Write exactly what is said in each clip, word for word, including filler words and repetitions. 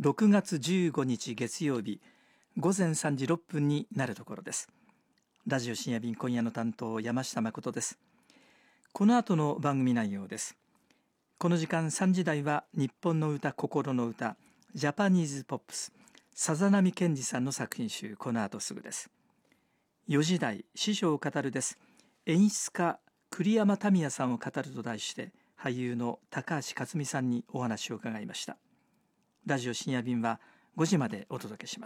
ろくがつじゅうごにち月曜日ごぜんさんじろっぷんになるところです。ラジオ深夜便、今夜の担当山下誠です。この後の番組内容です。この時間さんじ台は日本の歌、心の歌、ジャパニーズポップス、さざなみけんじさんの作品集、この後すぐです。よじ台、師匠を語るです。演出家栗山民也さんを語ると題して俳優の高橋克実さんにお話を伺いました。ラジオ深夜便はごじまでお届けします。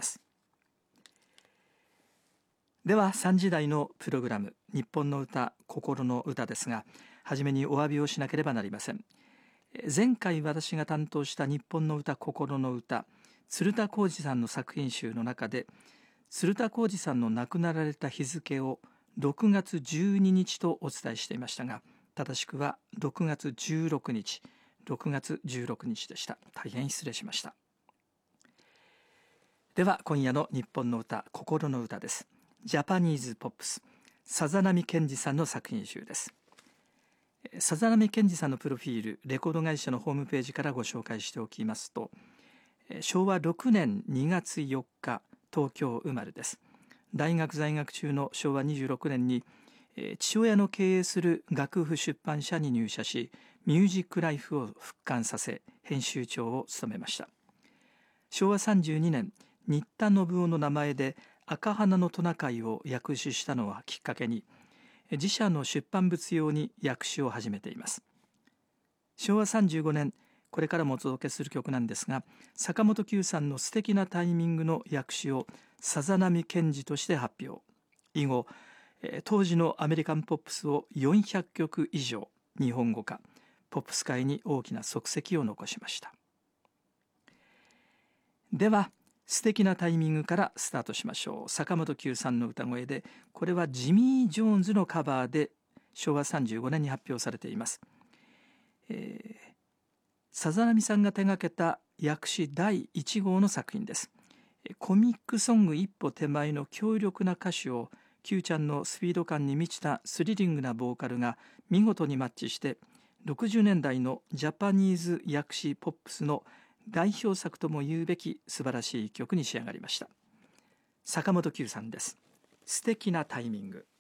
ではさんじ台のプログラム、日本の歌、心の歌ですが、はじめにお詫びをしなければなりません。前回私が担当した日本の歌、心の歌、鶴田浩二さんの作品集の中で、鶴田浩二さんの亡くなられた日付をろくがつじゅうににちとお伝えしていましたが、正しくはろくがつじゅうろくにち、ろくがつじゅうろくにちでした。大変失礼しました。では今夜の日本の歌、心の歌です。ジャパニーズポップス、さざなみけんじさんの作品集です。さざなみけんじさんのプロフィール、レコード会社のホームページからご紹介しておきますと、しょうわろくねんにがつよっか、東京生まれです。大学在学中のしょうわにじゅうろくねんに父親の経営する楽譜出版社に入社し、ミュージックライフを復刊させ、編集長を務めました。しょうわさんじゅうにねん、新田信夫の名前で赤花のトナカイを訳詞したのはきっかけに、自社の出版物用に訳詞を始めています。しょうわさんじゅうごねん、これからもお届けする曲なんですが、坂本九さんの素敵なタイミングの訳詞をさざなみけんじとして発表。以後、当時のアメリカンポップスをよんひゃくきょく以上日本語化、ポップス界に大きな足跡を残しました。では、素敵なタイミングからスタートしましょう。坂本九さんの歌声で、これはジミー・ジョーンズのカバーでしょうわさんじゅうごねんに発表されています。えー、さざなみさんが手掛けた訳詞だいいち号の作品です。コミックソング一歩手前の強力な歌詞をQちゃんのスピード感に満ちたスリリングなボーカルが見事にマッチして、ろくじゅうねんだいのジャパニーズ訳詞ポップスの代表作とも言うべき素晴らしい曲に仕上がりました。坂本九さんです。素敵なタイミング。